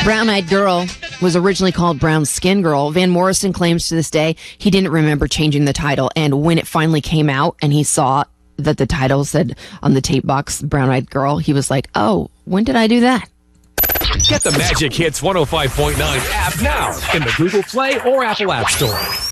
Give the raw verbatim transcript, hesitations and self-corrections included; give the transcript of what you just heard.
Brown Eyed Girl was originally called Brown Skin Girl. Van Morrison claims to this day he didn't remember changing the title. And when it finally came out and he saw that the title said on the tape box, Brown Eyed Girl, he was like, oh, when did I do that? Get the Magic Hits one oh five point nine app now in the Google Play or Apple App Store.